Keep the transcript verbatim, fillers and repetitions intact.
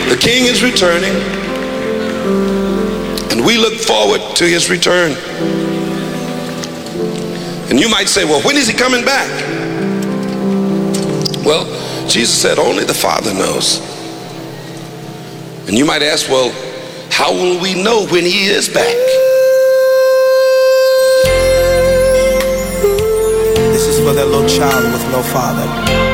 The King is returning, and we look forward to his return. And you might say, well, when is he coming back? Well, Jesus said only the Father knows. And you might ask, well, how will we know when he is back? This is for that little child with no father.